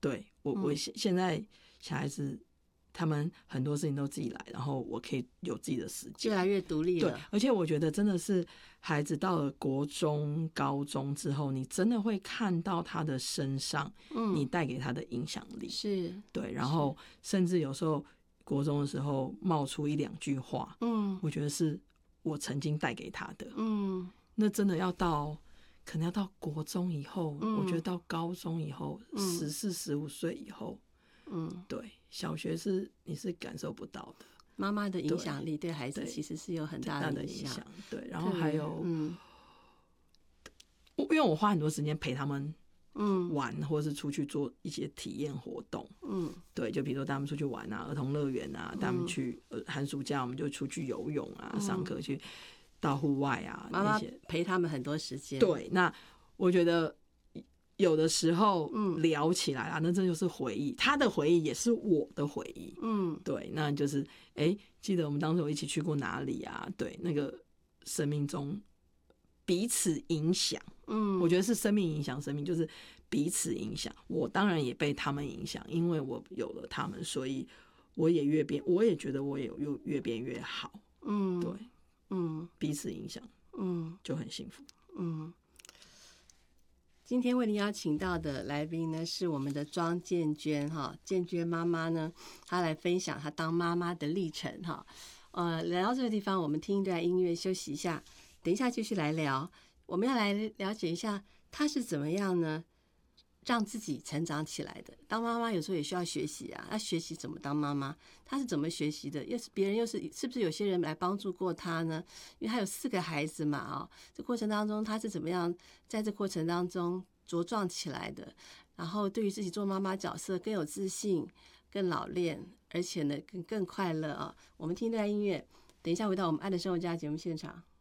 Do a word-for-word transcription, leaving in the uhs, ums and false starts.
对我、嗯、我现在小孩子他们很多事情都自己来，然后我可以有自己的时间， 越来越独立了。 对，而且我觉得真的是孩子到了国中高中之后，你真的会看到他的身上你带给他的影响力、嗯、是对，然后甚至有时候国中的时候冒出一两句话，嗯，我觉得是我曾经带给他的，嗯，那真的要到可能要到国中以后、嗯、我觉得到高中以后十四十五岁以后，嗯，对，小学是你是感受不到的， 妈妈的影响力对孩子其实是有很大的影响， 对，然后还有嗯，因为我花很多时间陪他们嗯玩，或是出去做一些体验活动，嗯，对，就比如说带他们出去玩啊，儿童乐园啊，带他们去、呃、寒暑假我们就出去游泳啊、嗯、上课去到户外啊， 妈妈陪他们很多时间， 对，那我觉得有的时候聊起来啊、嗯、那这就是回忆，他的回忆也是我的回忆，嗯，对，那就是哎，记得我们当时有一起去过哪里啊，对，那个生命中彼此影响，嗯，我觉得是生命影响生命，就是彼此影响，我当然也被他们影响，因为我有了他们，所以我也越变，我也觉得我也有越变越好，嗯，对，嗯，彼此影响，嗯，就很幸福，嗯。 今天为您邀请到的来宾呢，是我们的庄建娟哈，建娟妈妈呢，她来分享她当妈妈的历程哈。呃，来到这个地方，我们听一段音乐休息一下，等一下继续来聊。我们要来了解一下她是怎么样呢，让自己成长起来的。当妈妈有时候也需要学习啊，要学习怎么当妈妈，她是怎么学习的？又是别人又是是不是有些人来帮助过她呢？因为她有四个孩子嘛，哦，这过程当中她是怎么样在这过程当中茁壮起来的？然后对于自己做妈妈角色更有自信、更老练，而且呢更更快乐啊！我们听这段音乐，等一下回到我们爱的生活家节目现场。